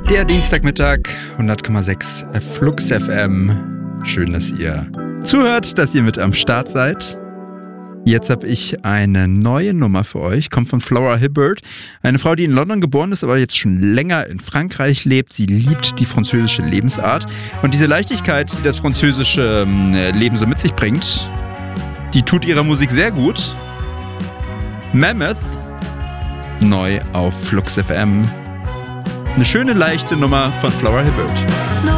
Der Dienstagmittag, 100,6 Flux FM. Schön, dass ihr zuhört, dass ihr mit am Start seid. Jetzt habe ich eine neue Nummer für euch, kommt von Flora Hibbert. Eine Frau, die in London geboren ist, aber jetzt schon länger in Frankreich lebt. Sie liebt die französische Lebensart. Und diese Leichtigkeit, die das französische Leben so mit sich bringt, die tut ihrer Musik sehr gut. Mammoth, neu auf Flux FM. Eine schöne, leichte Nummer von Flora Hibbert.